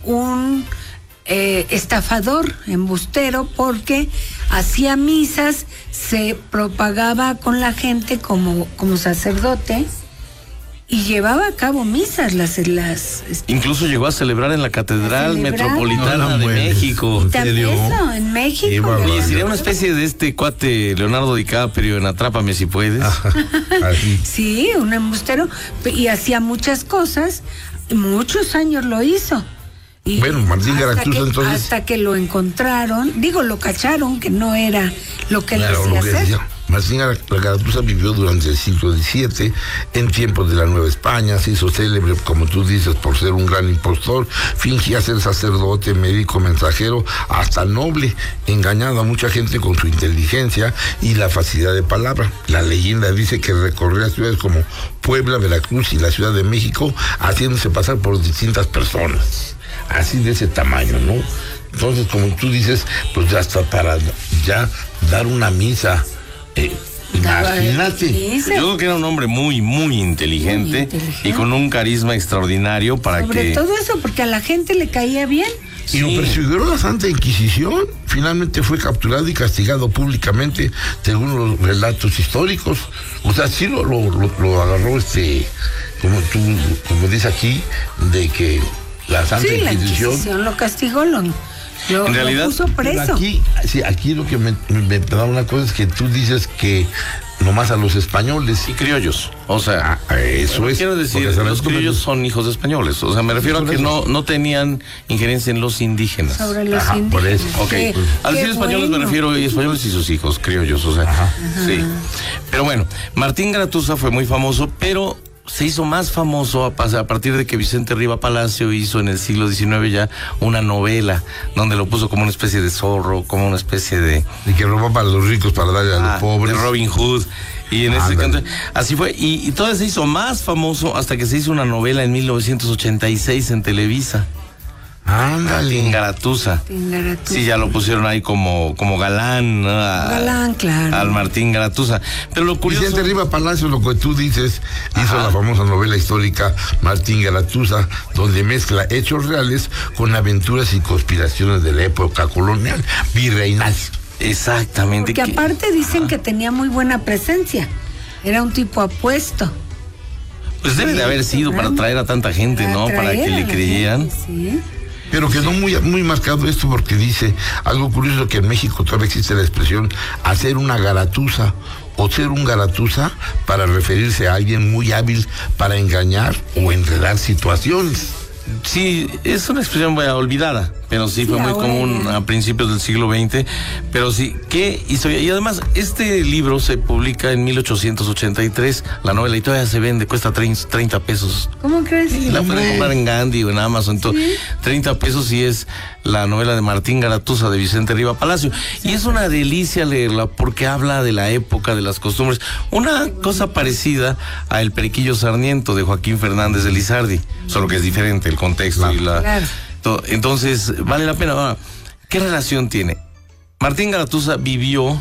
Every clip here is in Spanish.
un estafador, embustero, porque hacía misas, se propagaba con la gente como sacerdote y llevaba a cabo misas. Incluso llegó a celebrar en la Catedral Metropolitana de México. También eso, en México. Y sería una especie de este cuate Leonardo DiCaprio en Atrápame si puedes. Sí, un embustero, y hacía muchas cosas, muchos años lo hizo. Y bueno, Martín Garatuza entonces... Hasta que lo encontraron, lo cacharon, que no era lo que él decía hacer. Martín Garatuza vivió durante el siglo XVII, en tiempos de la Nueva España, se hizo célebre, como tú dices, por ser un gran impostor, fingía ser sacerdote, médico, mensajero, hasta noble, engañando a mucha gente con su inteligencia y la facilidad de palabra. La leyenda dice que recorría ciudades como Puebla, Veracruz y la Ciudad de México, haciéndose pasar por distintas personas. Así de ese tamaño, ¿no? Entonces, como tú dices, pues ya está para ya dar una misa. Imagínate. Yo creo que era un hombre muy, muy inteligente y con un carisma extraordinario sobre todo eso, porque a la gente le caía bien. Y lo persiguió la Santa Inquisición. Finalmente fue capturado y castigado públicamente, según los relatos históricos. O sea, sí lo agarró como dice aquí, de que la Santa Inquisición lo castigó, en realidad, lo puso preso. Aquí lo que me da una cosa es que tú dices que nomás a los españoles. Y criollos. O sea, eso es. Quiero decir, los criollos son hijos de españoles. O sea, me refiero a que no tenían injerencia en los indígenas. Sobre los indígenas. Por eso. Okay. Al decir españoles me refiero a españoles y sus hijos, criollos, o sea. Sí. Pero bueno, Martín Garatuza fue muy famoso, pero se hizo más famoso a partir de que Vicente Riva Palacio hizo en el siglo XIX ya una novela donde lo puso como una especie de zorro, como una especie de que robaba a los ricos para darle a los pobres. De Robin Hood. Y en ese canto, así fue. Y todavía se hizo más famoso hasta que se hizo una novela en 1986 en Televisa. Ándale. Garatuza. Sí, ya lo pusieron ahí como galán, ¿no? Galán, claro. Al Martín Garatuza. Pero lo curioso... Vicente Riva Palacio, lo que tú dices, hizo la famosa novela histórica Martín Garatuza, donde mezcla hechos reales con aventuras y conspiraciones de la época colonial, virreinal. Exactamente. Porque aparte dicen que tenía muy buena presencia. Era un tipo apuesto. Pues debe de haber sido para atraer a tanta gente, ¿no? Para que le creyeran. Sí. Pero quedó muy marcado esto porque dice algo curioso, que en México todavía existe la expresión hacer una garatuza o ser un garatuza para referirse a alguien muy hábil para engañar o enredar situaciones. Sí, es una expresión muy olvidada, pero sí fue muy común a principios del siglo XX. Pero sí, qué historia. Y además, este libro se publica en 1883, la novela, y todavía se vende, cuesta 30 pesos. ¿Cómo crees? Sí, la pueden comprar en Gandhi o en Amazon. ¿Sí? 30 pesos y es la novela de Martín Garatuza de Vicente Riva Palacio. Sí. Y es una delicia leerla porque habla de la época, de las costumbres. Una cosa parecida a El Periquillo Sarniento de Joaquín Fernández de Lizardi, solo que es diferente el contexto y la... Claro. Entonces, vale la pena. Ahora, ¿qué relación tiene? Martín Garatuza vivió,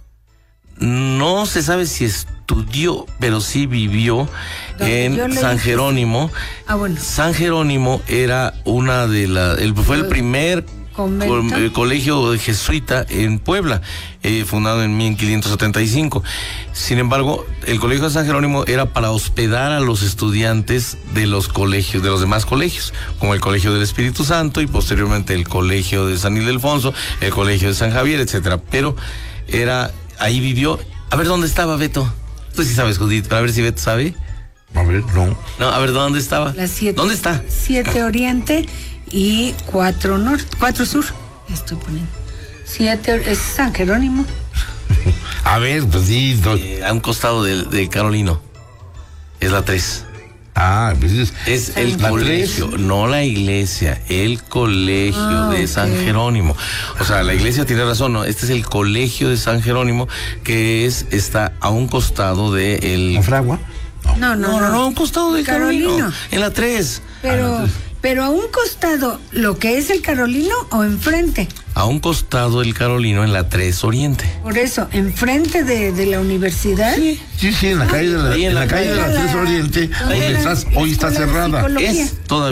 no se sabe si estudió, pero sí vivió en San Jerónimo. Bueno. San Jerónimo era fue el primer colegio jesuita en Puebla, fundado en 1575. Sin embargo, el colegio de San Jerónimo era para hospedar a los estudiantes de los colegios, de los demás colegios, como el Colegio del Espíritu Santo y posteriormente el Colegio de San Ildefonso, el Colegio de San Javier, etcétera. Pero ahí vivió. A ver, ¿dónde estaba Beto? Tú sí sabes, Judith, para ver si Beto sabe. A ver, no. No, a ver, ¿dónde estaba? ¿Dónde está? 7 Oriente y 4 Norte, 4 Sur. Estoy poniendo. 7 es San Jerónimo. A ver, pues sí. A un costado de Carolino. Es la 3. Pues es el colegio, no la iglesia, el colegio de San Jerónimo. O sea, la iglesia tiene razón, ¿no? Este es el colegio de San Jerónimo, que está a un costado de el... ¿Fragua? No, a un costado de Carolino. En la 3. Pero a un costado, ¿lo que es el Carolino o enfrente? A un costado del Carolino en la 3 Oriente. Por eso, enfrente de la universidad. Sí, en la calle de la 3 Oriente, donde hoy está cerrada. Es todavía